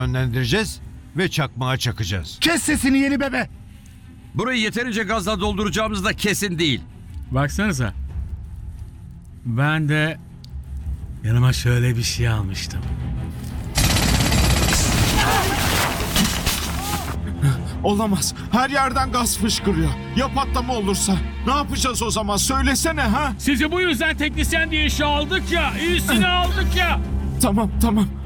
yönlendireceğiz ve çakmağa çakacağız. Kes sesini Yeni Bebe. Burayı yeterince gazla dolduracağımız da kesin değil. Baksanıza. Ben de yanıma şöyle bir şey almıştım. Olamaz. Her yerden gaz fışkırıyor. Ya patlama olursa? Ne yapacağız o zaman? Söylesene ha. Sizi bu yüzden teknisyen diye işe aldık ya. İyisini aldık ya. Tamam.